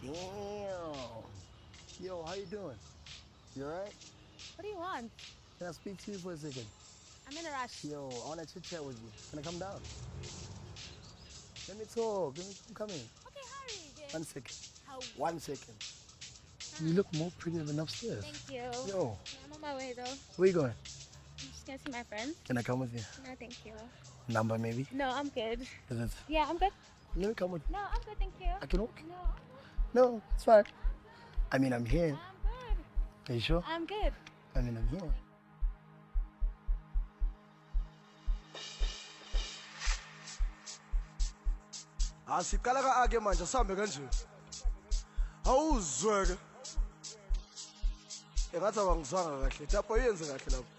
Damn. Yo, how you doing? You alright? What do you want? Can I speak to you for a second? I'm in a rush. Yo, I want to chit-chat with you. Can I come down? Let me talk. I'm coming. Okay, hurry, then. 1 second. How? 1 second. You look more pretty than upstairs. Thank you. Yo. I'm on my way, though. Where you going? I'm just gonna see my friends. Can I come with you? No, thank you. Number maybe? No, I'm good. Is it? Yeah, I'm good. Let me come with you. No, I'm good, thank you. I can walk? No, No, it's fine. I mean, I'm here. I'm good. Are you sure? I'm good. I mean, I'm here. Asiqala ka-ake manje sihambe kanje. Awuzweke. Engathi abangizwanga kahle. Thapha yenze kahle lapho.